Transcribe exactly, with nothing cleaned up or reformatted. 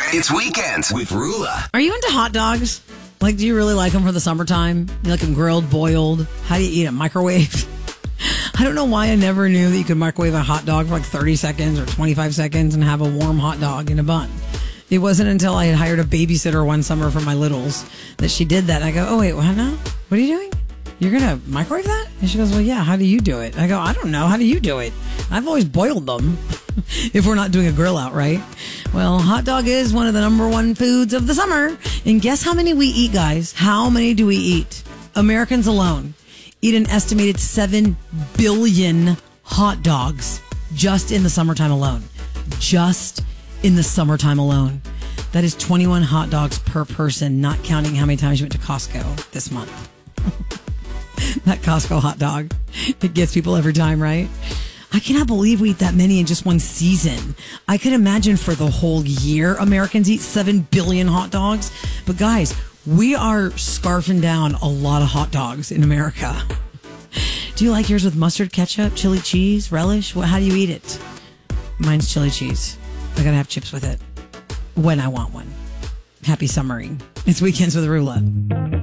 It's Weekends with Rula. Are you into hot dogs? Like, do you really like them for the summertime? You like them grilled, boiled? How do you eat them? Microwave? I don't know why I never knew that you could microwave a hot dog for like thirty seconds or twenty-five seconds and have a warm hot dog in a bun. It wasn't until I had hired a babysitter one summer for my littles that she did that. I go, oh, wait, what now? What are you doing? You're going to microwave that? And she goes, well, yeah, how do you do it? I go, I don't know. How do you do it? I've always boiled them if we're not doing a grill out, right? Well, hot dog is one of the number one foods of the summer. And guess how many we eat, guys? How many do we eat? Americans alone eat an estimated seven billion hot dogs just in the summertime alone. Just in the summertime alone. That is twenty-one hot dogs per person, not counting how many times you went to Costco this month. That Costco hot dog. It gets people every time, right? I cannot believe we eat that many in just one season. I could imagine for the whole year, Americans eat seven billion hot dogs. But guys, we are scarfing down a lot of hot dogs in America. Do you like yours with mustard, ketchup, chili cheese, relish? What, how do you eat it? Mine's chili cheese. I gotta have chips with it when I want one. Happy summering. It's Weekends with Rula.